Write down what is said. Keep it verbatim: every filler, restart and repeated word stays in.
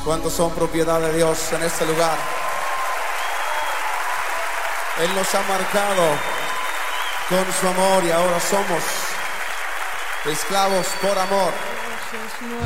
¿Cuántos son propiedad de Dios en este lugar? Él nos ha marcado con su amor y ahora somos esclavos por amor.